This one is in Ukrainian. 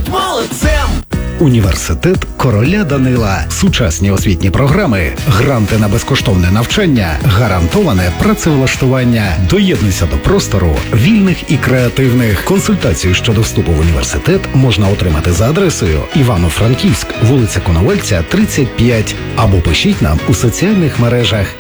молодцем! Університет короля Данила. Сучасні освітні програми, гранти на безкоштовне навчання, гарантоване працевлаштування. Доєднуйся до простору вільних і креативних. Консультацію щодо вступу в університет можна отримати за адресою Івано-Франківськ, вулиця Коновальця, 35. Або пишіть нам у соціальних мережах.